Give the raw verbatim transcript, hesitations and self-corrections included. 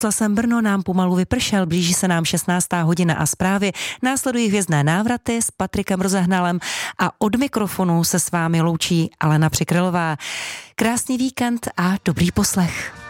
Rozhlasem Brno nám pomalu vypršel, blíží se nám šestnáctá hodina a zprávy. Následují Hvězdné návraty s Patrikem Rozehnalem a od mikrofonu se s vámi loučí Alena Přikrylová. Krásný víkend a dobrý poslech.